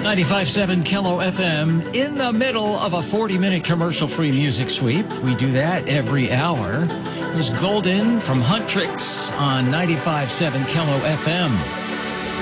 95.7 Kello FM in the middle of a 40-minute commercial-free music sweep. We do that every hour. Here's Golden from Hunt Tricks on 95.7 Kello FM.